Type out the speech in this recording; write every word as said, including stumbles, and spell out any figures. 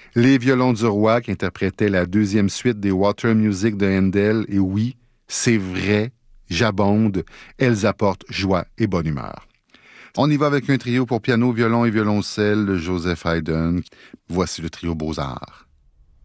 Les violons du roi qui interprétaient la deuxième suite des Water Music de Handel. Et oui, c'est vrai, j'abonde, elles apportent joie et bonne humeur. On y va avec un trio pour piano, violon et violoncelle de Joseph Haydn. Voici le trio Beaux-Arts.